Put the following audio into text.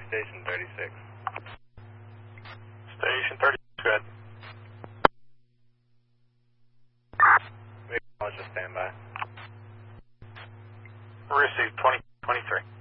Station 36. Station 30, good. Let's just stand by. Received 2023.